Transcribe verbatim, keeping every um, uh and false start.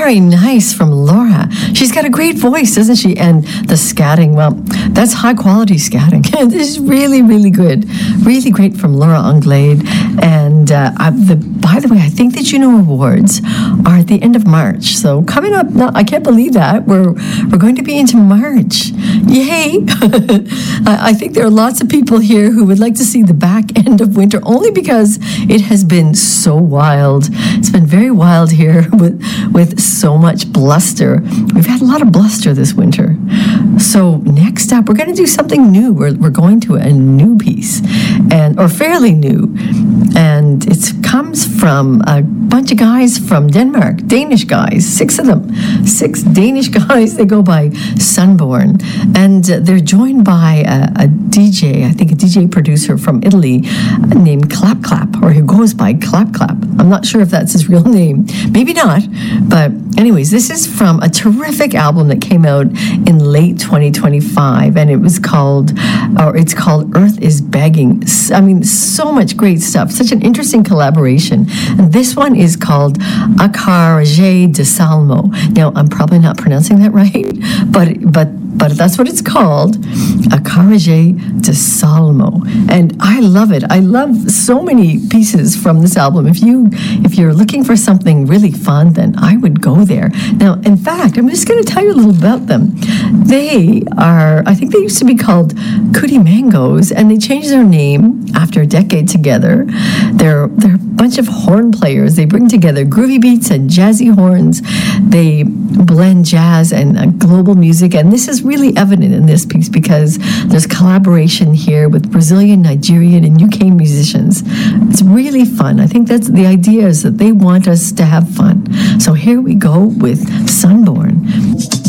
Very nice from Laura. She's got a great voice, doesn't she? And the scatting, well, that's high quality scatting. This is really, really good. Really great from Laura Anglade. And uh, I, the, by the way, I think the Juno Awards are at the end of March. So coming up, no, I can't believe that. We're, we're going to be into March. Yay! I, I think there are lots of people here who would like to see the back end of winter only because it has been so wild. It's been very wild here with, with so much bluster. We've had a lot of bluster this winter. So next up, we're going to do something new. We're, we're going to a new piece, and or fairly new. And it comes from a bunch of guys from Denmark, Danish guys, six of them, six Danish guys. They go by Sunborn. And uh, they're joined by a, a D J, I think a D J producer from Italy uh, named Clap Clap, or who goes by Clap Clap. I'm not sure if that's his real name. Maybe not. But anyways, this is from a terrific album that came out in late twenty twenty-five, and it was called, or it's called Earth is Begging. I mean, so much great stuff. Such an interesting collaboration. And this one is called Accarage de Salmo. Now, I'm probably not pronouncing that right, but but but that's what it's called, Accarage de Salmo. And I love it. I love so many pieces from this album. If you if you're looking for something really fun, then I would go there. Now, in fact, I'm just going to tell you a little about them. They are, I think they used to be called Cootie Mangoes, and they changed their name after a decade together. They're they're a bunch of horn players. They bring together groovy beats and jazzy horns. They blend jazz and uh, global music, and this is really evident in this piece because there's collaboration here with Brazilian, Nigerian, and U K musicians. It's really fun. I think that's the idea, is that they want us to have fun. So here we go with Sunborn.